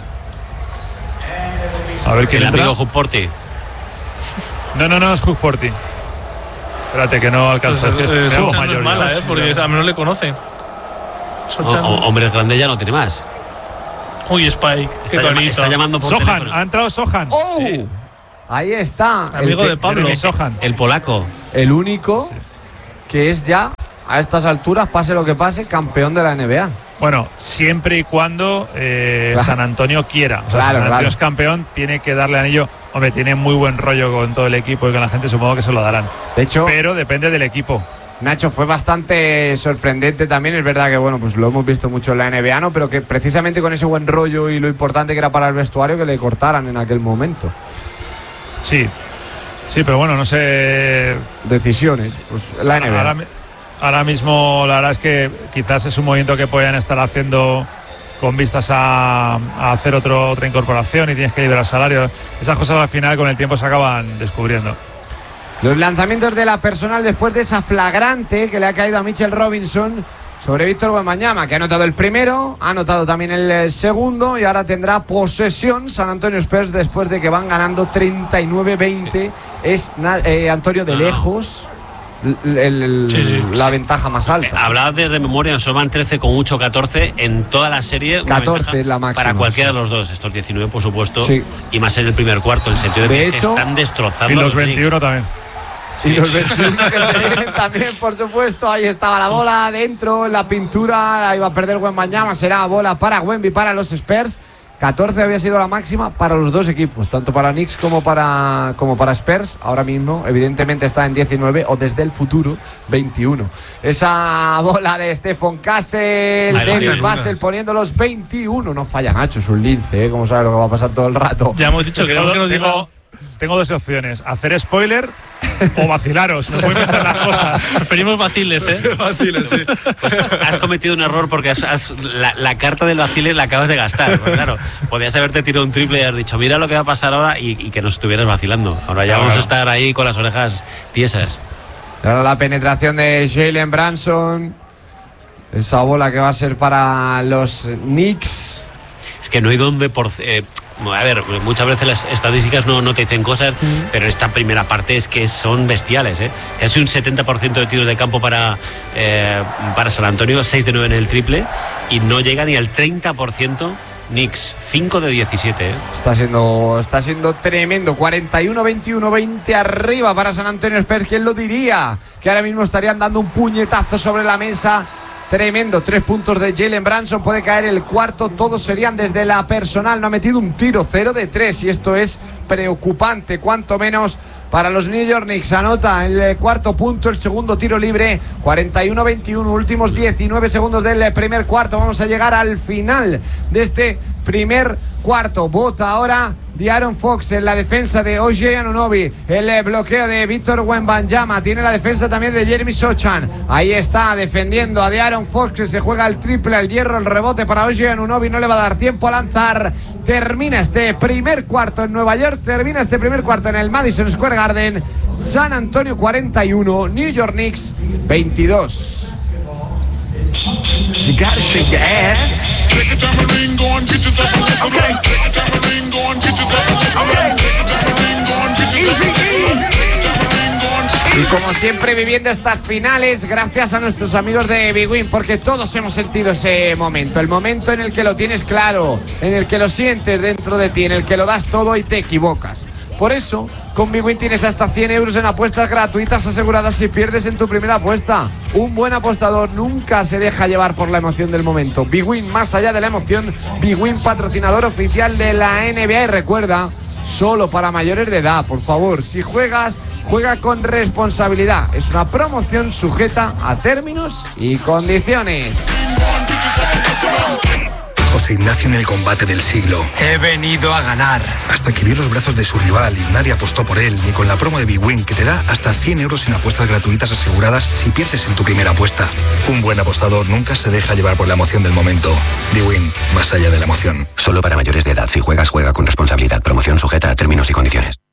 A ver quién El entra. amigo Hupporti. No es Hugh Porty. Espérate que no alcanza. Pues, Es que es Sochan no mayor es mala, ya. porque a menos le conoce. Sochan. Hombre grande ya no tiene más. Uy, Spike, qué bonito. Está llamando por Sohan, teléfono. ha entrado Sohan. ¡Oh! Sí. Ahí está. Amigo el, de Pablo. Jeremy Sohan. El polaco. el único que es ya, a estas alturas, pase lo que pase, campeón de la NBA. Bueno, siempre y cuando San Antonio quiera. O sea, Claro, si San Antonio claro. es campeón, tiene que darle anillo. Hombre, tiene muy buen rollo con todo el equipo y con la gente, supongo que se lo darán. De hecho, Pero depende del equipo. Nacho, fue bastante sorprendente también. Es verdad que, bueno, pues lo hemos visto mucho en la NBA, ¿no? Pero que precisamente con ese buen rollo y lo importante que era para el vestuario, que le cortaran en aquel momento. Sí, pero bueno, no sé. Decisiones. Pues la NBA. Ahora mismo, la verdad es que quizás es un movimiento que puedan estar haciendo con vistas a hacer otra incorporación y tienes que liberar salario. Esas cosas al final con el tiempo se acaban descubriendo. Los lanzamientos de la personal después de esa flagrante que le ha caído a Mitchell Robinson sobre Víctor Wembanyama, que ha anotado el primero, ha anotado también el segundo y ahora tendrá posesión San Antonio Spurs después de que van ganando 39-20. Es Antonio de lejos la ventaja más alta. Hablabas de memoria, solo van 13 con 8, 14 en toda la serie. 14 es la máxima. Para cualquiera de los dos, estos 19 por supuesto, Sí. y más en el primer cuarto, en el sentido de que hecho, están destrozando. Y a los Knicks. 21 también. Y los 21 que se vienen también, por supuesto. Ahí estaba la bola dentro, en la pintura. La iba a perder Wembanyama. Será bola para Wemby, para los Spurs. 14 había sido la máxima para los dos equipos, tanto para Knicks como para Spurs. Ahora mismo, evidentemente, está en 19 o desde el futuro, 21. Esa bola de Stephon Castle, David Basel poniendo los 21. No falla Nacho, es un lince, como sabe lo que va a pasar todo el rato. Ya hemos dicho que no nos diga. Tengo dos opciones: hacer spoiler o vacilaros. Me puedo inventar las cosas. Preferimos vaciles, Vaciles, sí. Pues has cometido un error porque la carta del vacile la acabas de gastar. Pues claro, podías haberte tirado un triple y haber dicho, mira lo que va a pasar ahora y que nos estuvieras vacilando. Ahora ya vamos a estar ahí con las orejas tiesas. Ahora la penetración de Jalen Brunson. Esa bola que va a ser para los Knicks. Es que no hay dónde a ver, muchas veces las estadísticas no te dicen cosas, pero esta primera parte es que son bestiales, ¿eh? Casi un 70% de tiros de campo para San Antonio, 6 de 9 en el triple, y no llega ni al 30% Knicks, 5 de 17, ¿eh? Está siendo tremendo. 41-21, 20 arriba para San Antonio Spurs. ¿Quién lo diría? Que ahora mismo estarían dando un puñetazo sobre la mesa. Tremendo, 3 puntos de Jalen Brunson, puede caer el cuarto, todos serían desde la personal, no ha metido un tiro, 0 de 3 y esto es preocupante, cuanto menos para los New York Knicks. Anota el cuarto punto, el segundo tiro libre, 41-21, últimos 19 segundos del primer cuarto, vamos a llegar al final de este primer cuarto. Vota ahora De'Aaron Fox en la defensa de OJ Anunoby, el bloqueo de Víctor Wembanyama, tiene la defensa también de Jeremy Sochan, ahí está defendiendo a De'Aaron Fox, que se juega el triple, el hierro, el rebote para OJ Anunoby, no le va a dar tiempo a lanzar. Termina este primer cuarto en Nueva York, termina este primer cuarto en el Madison Square Garden. San Antonio 41, New York Knicks 22. Y como siempre viviendo estas finales gracias a nuestros amigos de Big Win, porque todos hemos sentido ese momento, el momento en el que lo tienes claro, en el que lo sientes dentro de ti, en el que lo das todo y te equivocas. Por eso, con Big Win tienes hasta 100 euros en apuestas gratuitas aseguradas si pierdes en tu primera apuesta. Un buen apostador nunca se deja llevar por la emoción del momento. Big Win, más allá de la emoción, Big Win, patrocinador oficial de la NBA. Y recuerda, solo para mayores de edad, por favor. Si juegas, Juega con responsabilidad. Es una promoción sujeta a términos y condiciones. José Ignacio en el combate del siglo. He venido a ganar. Hasta que vio los brazos de su rival y nadie apostó por él, ni con la promo de bwin, que te da hasta 100 euros en apuestas gratuitas aseguradas si pierdes en tu primera apuesta. Un buen apostador nunca se deja llevar por la emoción del momento. bwin, más allá de la emoción. Solo para mayores de edad. Si juegas, juega con responsabilidad. Promoción sujeta a términos y condiciones.